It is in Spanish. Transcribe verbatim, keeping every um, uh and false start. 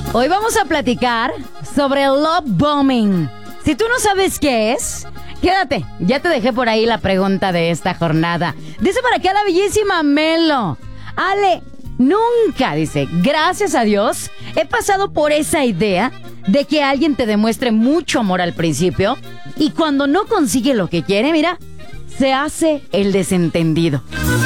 Hoy vamos a platicar sobre el love bombing. Si tú no sabes qué es, quédate. Ya te dejé por ahí la pregunta de esta jornada. Dice para acá la bellísima Melo. Ale, nunca, dice, gracias a Dios, he pasado por esa idea de que alguien te demuestre mucho amor al principio y cuando no consigue lo que quiere, mira, se hace el desentendido.